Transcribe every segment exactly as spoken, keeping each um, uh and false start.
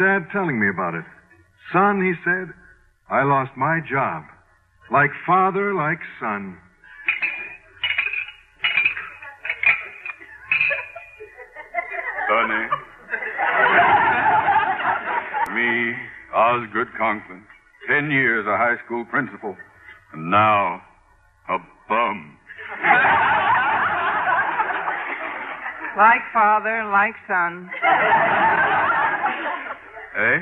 Dad telling me about it. Son, he said, I lost my job. Like father, like son. Sonny. Me, Osgood Conklin. Ten years a high school principal. And now, a bum. Like father, like son. Eh?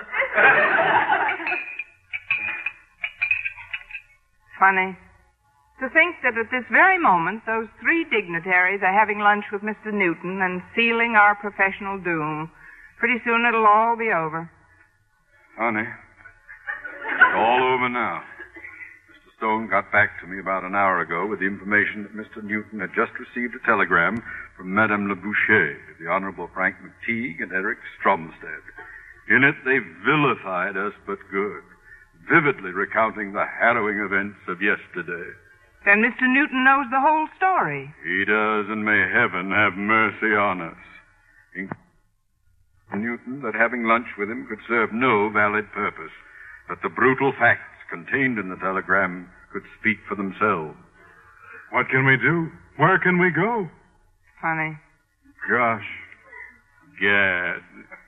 Funny. To think that at this very moment, those three dignitaries are having lunch with Mister Newton and sealing our professional doom. Pretty soon it'll all be over. Honey, it's all over now. Mister Stone got back to me about an hour ago with the information that Mister Newton had just received a telegram from Madame Le Boucher, the Honorable Frank McTeague, and Eric Stromstad. In it, they vilified us but good, vividly recounting the harrowing events of yesterday. Then Mister Newton knows the whole story. He does, and may heaven have mercy on us. In- Newton that having lunch with him could serve no valid purpose, that the brutal facts contained in the telegram could speak for themselves. What can we do? Where can we go? Funny. Gosh. Gad.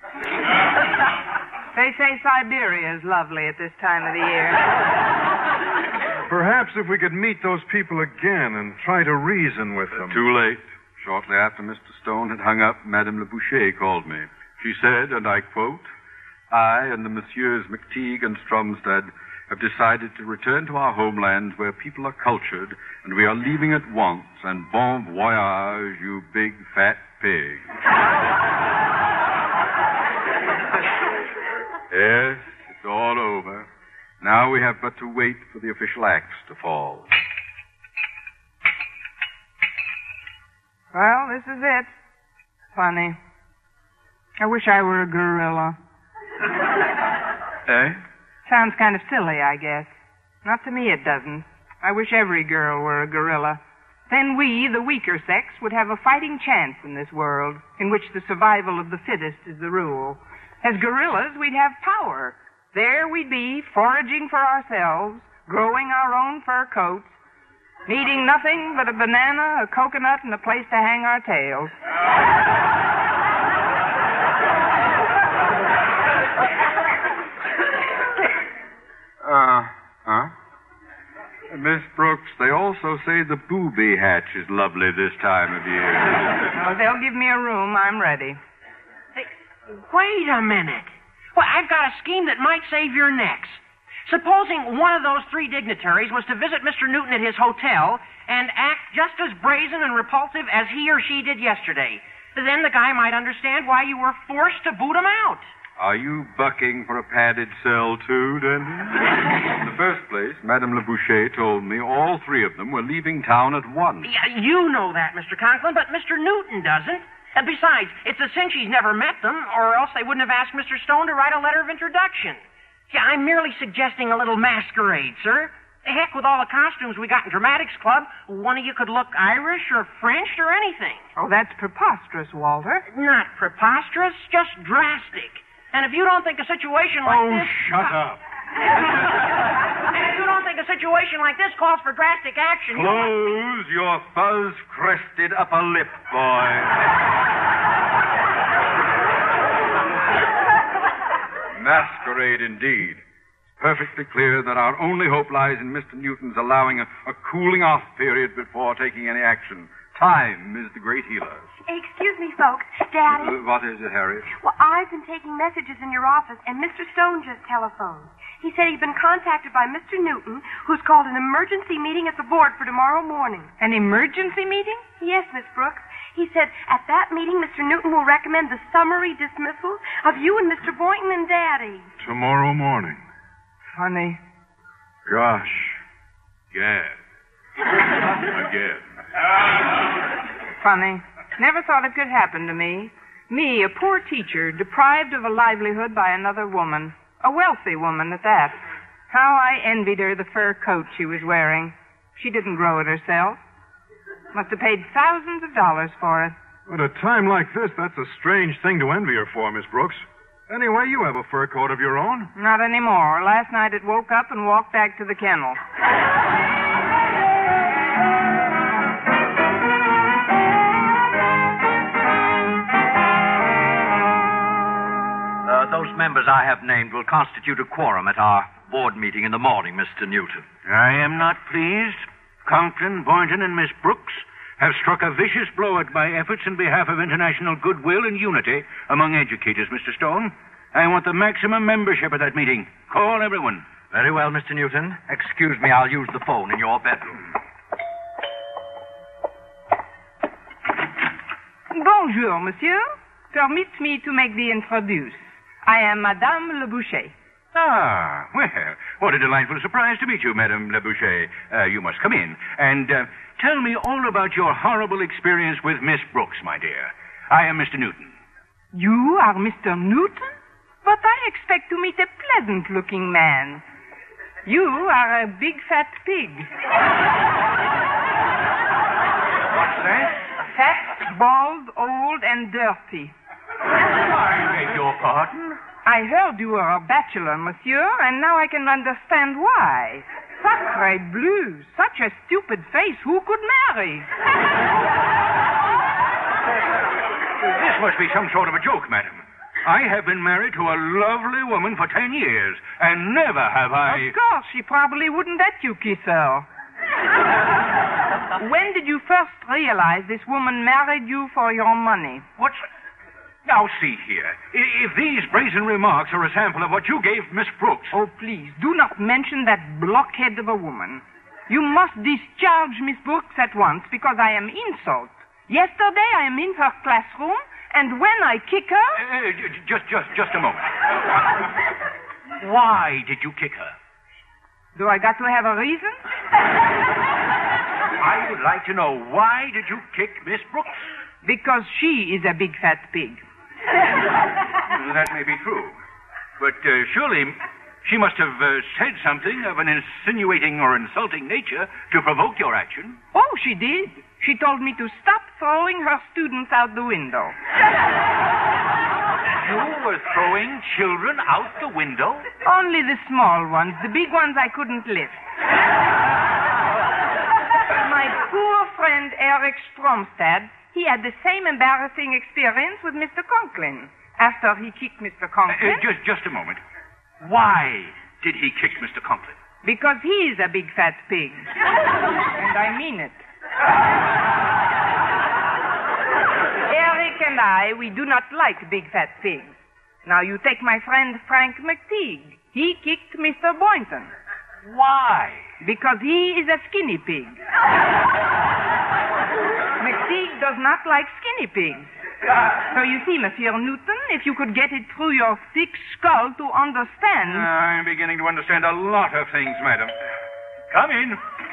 They say Siberia is lovely at this time of the year. Perhaps if we could meet those people again and try to reason with them. Too late. Shortly after Mister Stone had hung up, Madame Le Boucher called me. She said, and I quote, I and the Messieurs McTeague and Stromstad have decided to return to our homelands where people are cultured, and we are leaving at once, and bon voyage, you big fat pig. Yes, it's all over. Now we have but to wait for the official axe to fall. Well, this is it. Funny. I wish I were a gorilla. Eh? Sounds kind of silly, I guess. Not to me, it doesn't. I wish every girl were a gorilla. Then we, the weaker sex, would have a fighting chance in this world, in which the survival of the fittest is the rule. As gorillas, we'd have power. There we'd be, foraging for ourselves, growing our own fur coats, needing nothing but a banana, a coconut, and a place to hang our tails. Uh, huh? Miss Brooks, they also say the booby hatch is lovely this time of year. Oh, they'll give me a room. I'm ready. Hey, wait a minute. Well, I've got a scheme that might save your necks. Supposing one of those three dignitaries was to visit Mister Newton at his hotel and act just as brazen and repulsive as he or she did yesterday. Then the guy might understand why you were forced to boot him out. Are you bucking for a padded cell, too, Denton? In the first place, Madame Le Boucher told me all three of them were leaving town at once. Yeah, you know that, Mister Conklin, but Mister Newton doesn't. And besides, it's a cinch he's never met them, or else they wouldn't have asked Mister Stone to write a letter of introduction. Yeah, I'm merely suggesting a little masquerade, sir. The heck with all the costumes we got in Dramatics Club, one of you could look Irish or French or anything. Oh, that's preposterous, Walter. Not preposterous, just drastic. And if you don't think a situation like oh, this... Oh, shut up. And if you don't think a situation like this calls for drastic action... Close you... your fuzz-crested upper lip, boy. Masquerade, indeed. It's perfectly clear that our only hope lies in Mister Newton's allowing a, a cooling-off period before taking any action. Time is the great healer. Excuse me, folks. Daddy? Uh, what is it, Harriet? Well, I've been taking messages in your office, and Mister Stone just telephoned. He said he'd been contacted by Mister Newton, who's called an emergency meeting at the board for tomorrow morning. An emergency meeting? Yes, Miss Brooks. He said at that meeting, Mister Newton will recommend the summary dismissal of you and Mister Boynton and Daddy. Tomorrow morning. Funny. Gosh. Gad. Again. Funny. Never thought it could happen to me. Me, a poor teacher, deprived of a livelihood by another woman. A wealthy woman at that. How I envied her the fur coat she was wearing. She didn't grow it herself. Must have paid thousands of dollars for it. At a time like this, that's a strange thing to envy her for, Miss Brooks. Anyway, you have a fur coat of your own. Not anymore. Last night it woke up and walked back to the kennel. Uh, those members I have named will constitute a quorum at our board meeting in the morning, Mister Newton. I am not pleased. Conklin, Boynton, and Miss Brooks have struck a vicious blow at my efforts in behalf of international goodwill and unity among educators, Mister Stone. I want the maximum membership at that meeting. Call everyone. Very well, Mister Newton. Excuse me, I'll use the phone in your bedroom. Bonjour, monsieur. Permit me to make the introduce. I am Madame Le Boucher. Ah, well, what a delightful surprise to meet you, Madame Le Boucher. Uh, you must come in. And uh, tell me all about your horrible experience with Miss Brooks, my dear. I am Mister Newton. You are Mister Newton? But I expect to meet a pleasant-looking man. You are a big fat pig. What's that? Fat, bald, old, and dirty. I beg your pardon? I heard you were a bachelor, monsieur, and now I can understand why. Sacre bleu, such a stupid face, who could marry? This must be some sort of a joke, madam. I have been married to a lovely woman for ten years, and never have I... Of course, she probably wouldn't let you kiss her. When did you first realize this woman married you for your money? What's... Now, see here. If these brazen remarks are a sample of what you gave Miss Brooks... Oh, please, do not mention that blockhead of a woman. You must discharge Miss Brooks at once, because I am insult. Yesterday, I am in her classroom, and when I kick her... Uh, just, just, just a moment. Why did you kick her? Do I got to have a reason? I would like to know, why did you kick Miss Brooks? Because she is a big fat pig. That may be true. But uh, surely she must have uh, said something of an insinuating or insulting nature to provoke your action. Oh, she did. She told me to stop throwing her students out the window. You were throwing children out the window? Only the small ones. The big ones I couldn't lift. My poor friend Eric Stromstad, he had the same embarrassing experience with Mister Conklin. After he kicked Mister Conklin... Uh, just, just a moment. Why did he kick Mister Conklin? Because he's a big fat pig. And I mean it. Eric and I, we do not like big fat pigs. Now, you take my friend Frank McTeague. He kicked Mister Boynton. Why? Because he is a skinny pig. McTeague does not like skinny pigs. So you see, Monsieur Newton, if you could get it through your thick skull to understand... Uh, I'm beginning to understand a lot of things, madam. Come in.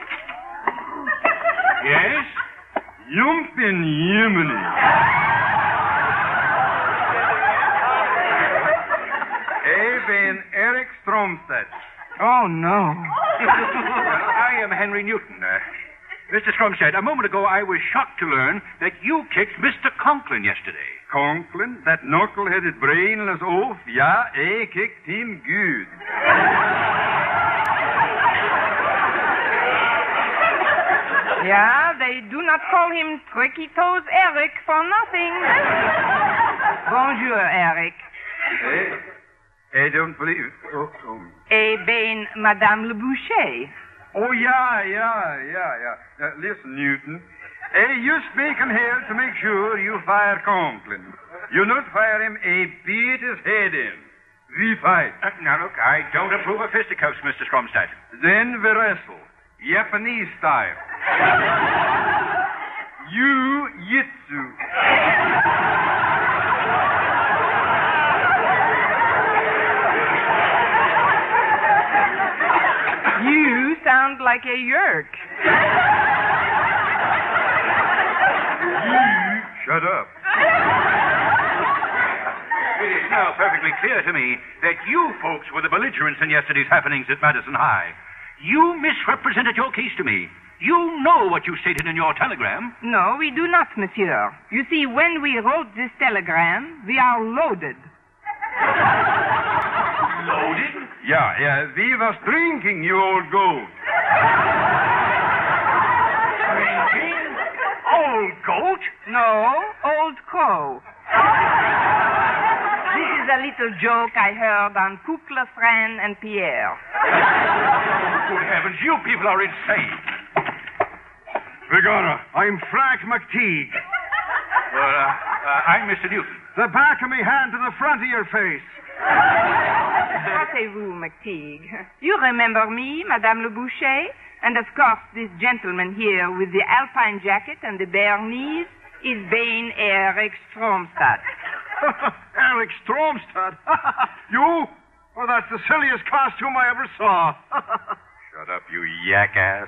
Yes? Jumpin' Jiminy. Ik ben Eric Stromstad. Oh, no. I am Henry Newton. Uh, Mister Stromstad, a moment ago I was shocked to learn that you kicked Mister Conklin yesterday. Conklin, that knuckle-headed brainless oaf? Ja, ik kicked him good. Yeah, they do not call him Tricky Toes Eric for nothing. Bonjour, Eric. Eh? I don't believe... Oh, oh. Eh ben, Madame Le Boucher. Oh, ja, ja, ja, ja. Uh, listen, Newton. I just make him here to make sure you fire Conklin. You not fire him, I beat his head in. We fight. Uh, now, look, I don't approve of fisticuffs, Mister Stromstad. Then we wrestle. Japanese style. Jiu-jitsu. You sound like a yerk. You shut up. It is now perfectly clear to me that you folks were the belligerents in yesterday's happenings at Madison High. You misrepresented your case to me. You know what you stated in your telegram. No, we do not, monsieur. You see, when we wrote this telegram, we are loaded. Loaded? Yeah, yeah. We was drinking, you old goat. Drinking? Old goat? No, old crow. This is a little joke I heard on Coucle, Fran, and Pierre. Good heavens, you people are insane. Begorra, I'm Frank McTeague. Well, uh, uh, I'm Mister Newton. The back of me hand to the front of your face. Asseyez-vous, McTeague. You remember me, Madame Le Boucher? And of course, this gentleman here with the alpine jacket and the bare knees is Bain Eric Stromstad. Eric Stromstad? You? Well, that's the silliest costume I ever saw. Shut up, you jackass.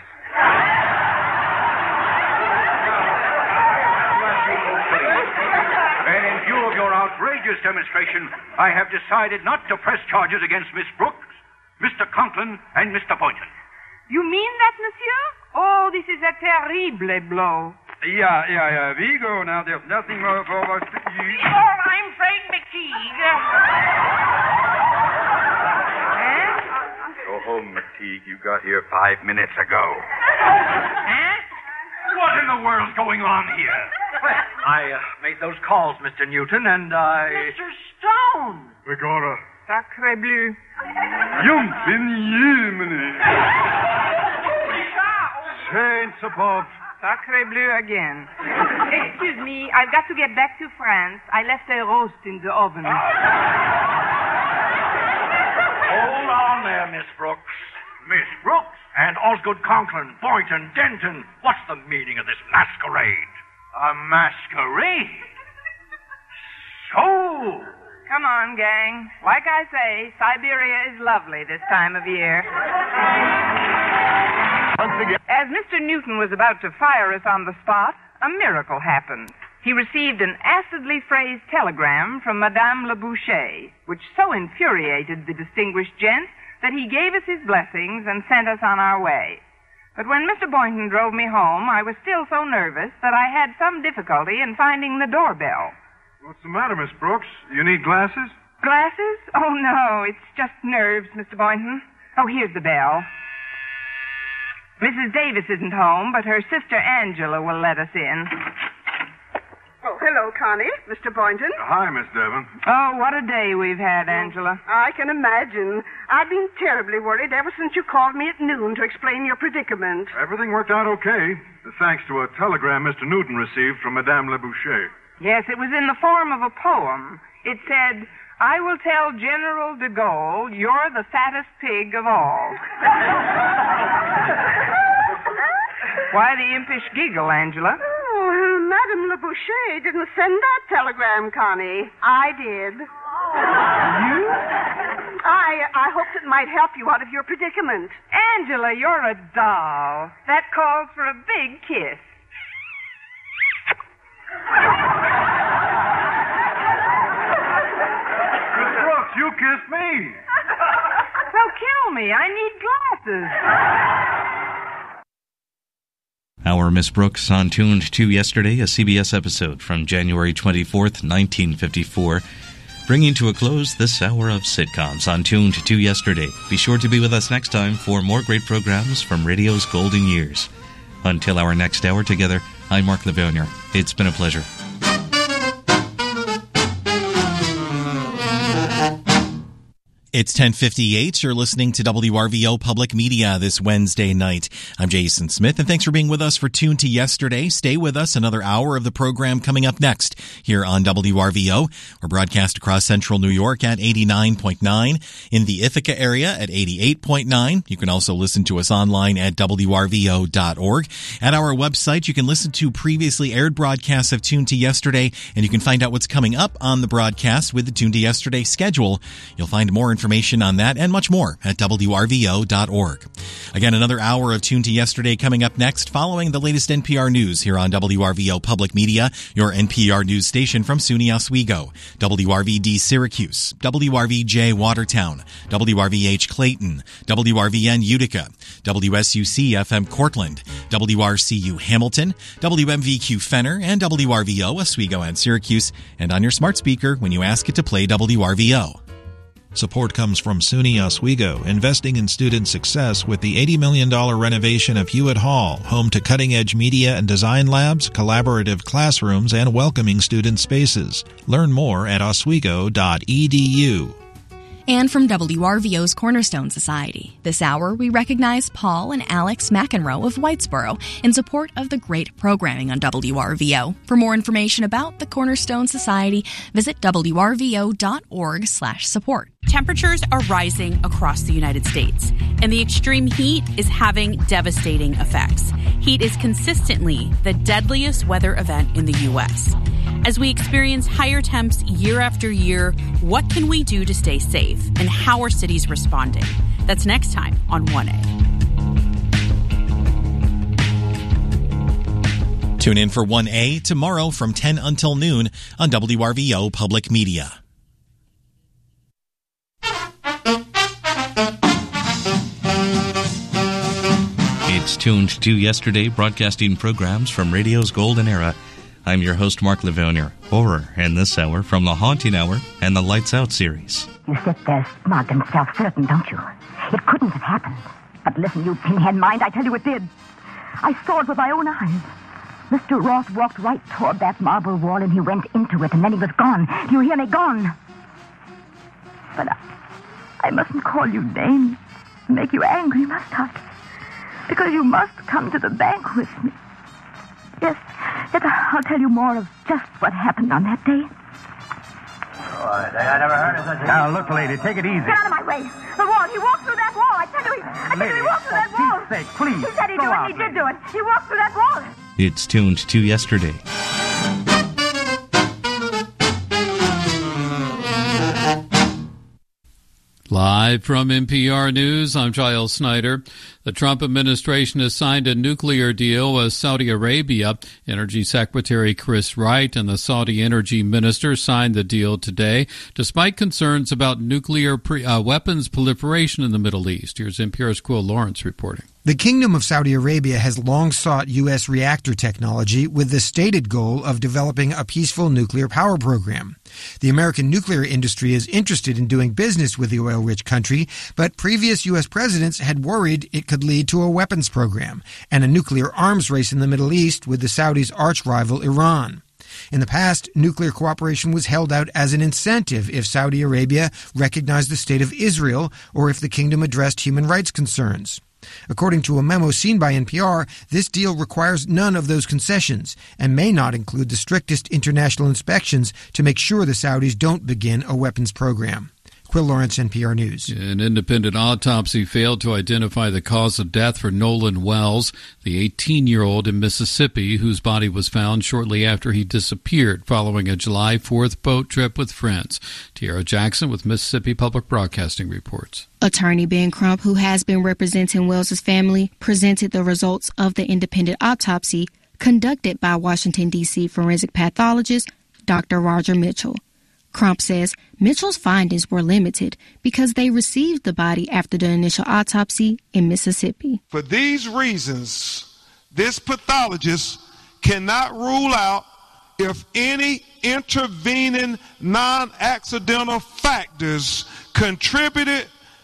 And in view of your outrageous demonstration, I have decided not to press charges against Miss Brooks, Mister Conklin, and Mister Boynton. You mean that, monsieur? Oh, this is a terrible blow. Yeah, yeah, yeah. We go now. There's nothing more for us to do. Oh, I'm Frank McTeague. Eh? Go home, McTeague. You got here five minutes ago. Huh? What in the world's going on here? I uh, made those calls, Mister Newton, and I... Mister Stone. Begorra. Sacre bleu. Jumpin' Yemeni. Saints above. Sacre bleu again. Excuse me, I've got to get back to France. I left a roast in the oven. Hold on there, Miss Brooks. Miss Brooks and Osgood Conklin, Boynton, Denton. What's the meaning of this masquerade? A masquerade? So... Come on, gang. Like I say, Siberia is lovely this time of year. As Mister Newton was about to fire us on the spot, a miracle happened. He received an acidly phrased telegram from Madame Le Boucher, which so infuriated the distinguished gent that he gave us his blessings and sent us on our way. But when Mister Boynton drove me home, I was still so nervous that I had some difficulty in finding the doorbell. What's the matter, Miss Brooks? You need glasses? Glasses? Oh, no, it's just nerves, Mister Boynton. Oh, here's the bell. Missus Davis isn't home, but her sister Angela will let us in. Oh, hello, Connie. Mister Boynton. Hi, Miss Devon. Oh, what a day we've had, Angela. I can imagine. I've been terribly worried ever since you called me at noon to explain your predicament. Everything worked out okay, thanks to a telegram Mister Newton received from Madame Le Boucher. Yes, it was in the form of a poem. It said, I will tell General de Gaulle you're the fattest pig of all. Why the impish giggle, Angela? Oh, Madame Le Boucher didn't send that telegram, Connie. I did. You? I, I hoped it might help you out of your predicament. Angela, you're a doll. That calls for a big kiss. Miss Brooks, you kissed me. Well, kill me. I need glasses. Our Miss Brooks on Tuned to Yesterday, a C B S episode from January twenty-fourth, nineteen fifty-four, bringing to a close this hour of sitcoms on Tuned to Yesterday. Be sure to be with us next time for more great programs from radio's golden years. Until our next hour together, I'm Mark Lavernier. It's been a pleasure. It's ten fifty-eight. You're listening to W R V O Public Media this Wednesday night. I'm Jason Smith, and thanks for being with us for Tune to Yesterday. Stay with us. Another hour of the program coming up next here on W R V O. We're broadcast across central New York at eighty-nine point nine, in the Ithaca area at eighty-eight point nine. You can also listen to us online at W R V O dot org. At our website, you can listen to previously aired broadcasts of Tune to Yesterday, and you can find out what's coming up on the broadcast with the Tune to Yesterday schedule. You'll find more information information on that and much more at W R V O dot org. Again, another hour of Tune to Yesterday coming up next, following the latest N P R news here on W R V O Public Media, your N P R news station from SUNY Oswego, W R V D Syracuse, W R V J Watertown, W R V H Clayton, W R V N Utica, W S U C F M Cortland, W R C U Hamilton, W M V Q Fenner, and W R V O Oswego and Syracuse, and on your smart speaker when you ask it to play W R V O. Support comes from SUNY Oswego, investing in student success with the eighty million dollars renovation of Hewitt Hall, home to cutting-edge media and design labs, collaborative classrooms, and welcoming student spaces. Learn more at oswego dot e d u. And from W R V O's Cornerstone Society, this hour we recognize Paul and Alex McEnroe of Whitesboro in support of the great programming on W R V O. For more information about the Cornerstone Society, visit W R V O dot org slash support. Temperatures are rising across the United States, and the extreme heat is having devastating effects. Heat is consistently the deadliest weather event in the U S. As we experience higher temps year after year, what can we do to stay safe, and how are cities responding? That's next time on one A. Tune in for one A tomorrow from ten until noon on W R V O Public Media. It's Tuned to Yesterday, broadcasting programs from radio's golden era. I'm your host, Mark Livonia. Horror in this hour from the Haunting Hour and the Lights Out series. You sit there smug and self-certain, don't you? It couldn't have happened. But listen, you pinhead mind, I tell you it did. I saw it with my own eyes. Mister Roth walked right toward that marble wall, and he went into it, and then he was gone. Do you hear me? Gone. But I, I mustn't call you names and make you angry, must I? Because you must come to the bank with me. Yes, yes, I'll tell you more of just what happened on that day. Oh, I never heard of such a... Now, look, lady, take it easy. Get out of my way. The wall. He walked through that wall. I tell you, he, I tell you, he walked through that wall. For Pete's sake, please. He said he'd do it, and he did do it. He walked through that wall. It's Tuned to Yesterday. Live from N P R News, I'm Giles Snyder. The Trump administration has signed a nuclear deal with Saudi Arabia. Energy Secretary Chris Wright and the Saudi Energy Minister signed the deal today, despite concerns about nuclear pre- uh, weapons proliferation in the Middle East. Here's N P R's Quill Lawrence reporting. The Kingdom of Saudi Arabia has long sought U S reactor technology with the stated goal of developing a peaceful nuclear power program. The American nuclear industry is interested in doing business with the oil-rich country, but previous U S presidents had worried it could lead to a weapons program and a nuclear arms race in the Middle East with the Saudis' arch-rival Iran. In the past, nuclear cooperation was held out as an incentive if Saudi Arabia recognized the state of Israel or if the kingdom addressed human rights concerns. According to a memo seen by N P R, this deal requires none of those concessions and may not include the strictest international inspections to make sure the Saudis don't begin a weapons program. Quill Lawrence, N P R News. An independent autopsy failed to identify the cause of death for Nolan Wells, the eighteen-year-old in Mississippi, whose body was found shortly after he disappeared following a July fourth boat trip with friends. Tiara Jackson with Mississippi Public Broadcasting reports. Attorney Ben Crump, who has been representing Wells's family, presented the results of the independent autopsy conducted by Washington, D C forensic pathologist Doctor Roger Mitchell. Crump says Mitchell's findings were limited because they received the body after the initial autopsy in Mississippi. For these reasons, this pathologist cannot rule out if any intervening non-accidental factors contributed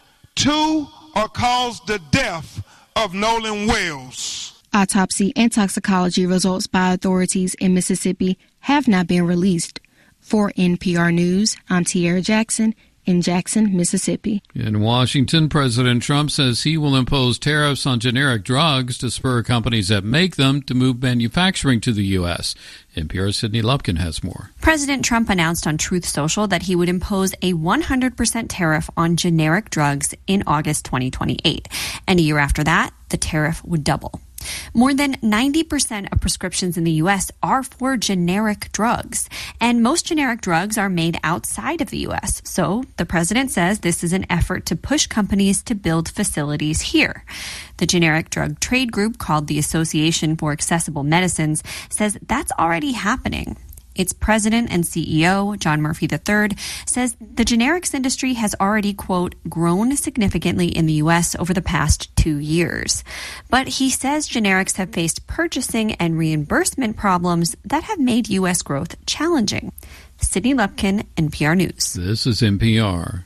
to or caused the death of Nolan Wells. Autopsy and toxicology results by authorities in Mississippi have not been released. For N P R News, I'm Tiara Jackson in Jackson, Mississippi. In Washington, President Trump says he will impose tariffs on generic drugs to spur companies that make them to move manufacturing to the U S. N P R's Sydney Lupkin has more. President Trump announced on Truth Social that he would impose a one hundred percent tariff on generic drugs in August twenty twenty-eight. And a year after that, the tariff would double. More than ninety percent of prescriptions in the U S are for generic drugs, and most generic drugs are made outside of the U S. So the president says this is an effort to push companies to build facilities here. The generic drug trade group, called the Association for Accessible Medicines, says that's already happening. Its president and C E O, John Murphy the third, says the generics industry has already, quote, grown significantly in the U S over the past two years. But he says generics have faced purchasing and reimbursement problems that have made U S growth challenging. Sydney Lupkin, N P R News. This is N P R.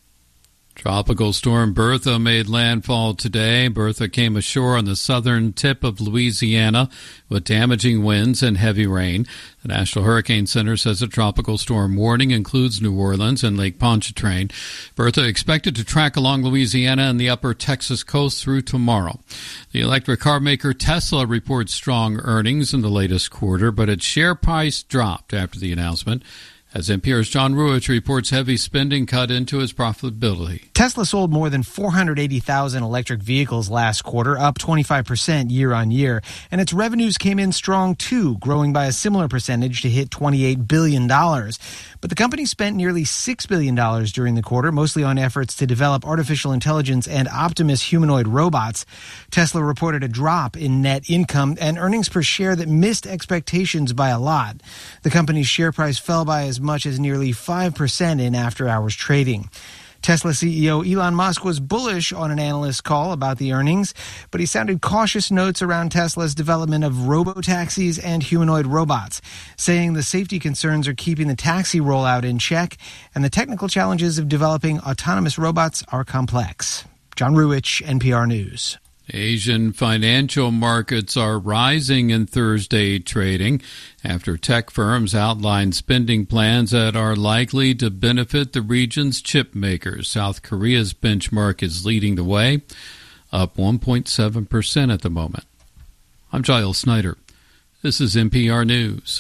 Tropical storm Bertha made landfall today. Bertha came ashore on the southern tip of Louisiana with damaging winds and heavy rain. The National Hurricane Center says a tropical storm warning includes New Orleans and Lake Pontchartrain. Bertha expected to track along Louisiana and the upper Texas coast through tomorrow. The electric car maker Tesla reports strong earnings in the latest quarter, but its share price dropped after the announcement. As N P R's John Ruich reports, heavy spending cut into its profitability. Tesla sold more than four hundred eighty thousand electric vehicles last quarter, up twenty-five percent year on year. And its revenues came in strong, too, growing by a similar percentage to hit twenty-eight billion dollars. But the company spent nearly six billion dollars during the quarter, mostly on efforts to develop artificial intelligence and Optimus humanoid robots. Tesla reported a drop in net income and earnings per share that missed expectations by a lot. The company's share price fell by as much as nearly five percent in after-hours trading. Tesla C E O Elon Musk was bullish on an analyst call about the earnings, but he sounded cautious notes around Tesla's development of robo-taxis and humanoid robots, saying the safety concerns are keeping the taxi rollout in check and the technical challenges of developing autonomous robots are complex. John Ruich, N P R News. Asian financial markets are rising in Thursday trading after tech firms outlined spending plans that are likely to benefit the region's chip makers. South Korea's benchmark is leading the way, up one point seven percent at the moment. I'm Giles Snyder. This is N P R News.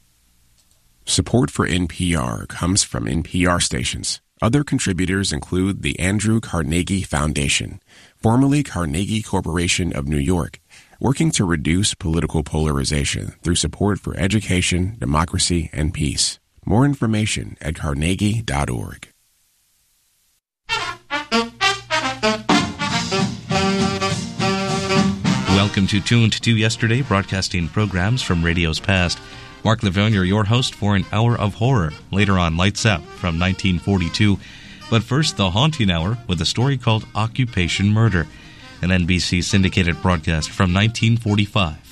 Support for N P R comes from N P R stations. Other contributors include the Andrew Carnegie Foundation, formerly Carnegie Corporation of New York, working to reduce political polarization through support for education, democracy, and peace. More information at carnegie dot org. Welcome to Tuned to Yesterday, broadcasting programs from radio's past. Mark Lavogne, your host for an hour of horror. Later on, Lights Out from nineteen forty-two. But first, the Haunting Hour with a story called Occupation Murder, an N B C syndicated broadcast from nineteen forty-five.